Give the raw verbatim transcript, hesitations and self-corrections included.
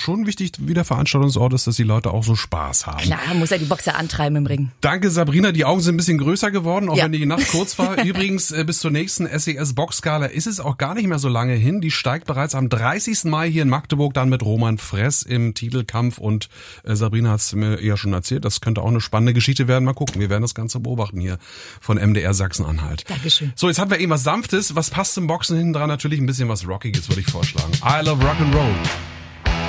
schon wichtig, wie der Veranstaltungsort ist, dass die Leute auch so Spaß haben. Klar, muss ja die Boxer antreiben im Ring. Danke, Sabrina. Die Augen sind ein bisschen größer geworden, auch ja. wenn die Nacht kurz war. Übrigens, äh, bis zur nächsten S E S-Boxgala ist es auch gar nicht mehr so lange hin. Die steigt bereits am dreißigsten Mai hier in Magdeburg dann mit Roman Fress im Titelkampf. Und äh, Sabrina hat es mir ja schon erzählt, das könnte auch eine spannende Geschichte werden. Mal gucken, wir werden das Ganze beobachten hier von M D R Sachsen-Anhalt. Dankeschön. So, jetzt haben wir eben was Sanftes. Was passt zum Boxen hinten dran? Natürlich ein bisschen was Rockiges, würde ich vorschlagen. I love Rock'n'Roll.